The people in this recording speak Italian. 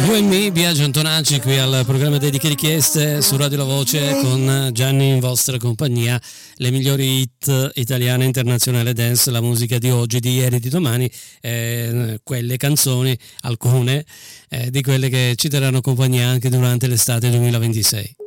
You and Me, Biagio Antonacci qui al programma Dediche Richieste su Radio La Voce con Gianni in vostra compagnia, le migliori hit italiane e internazionale dance, la musica di oggi, di ieri, di domani, quelle canzoni, alcune di quelle che ci terranno compagnia anche durante l'estate 2026.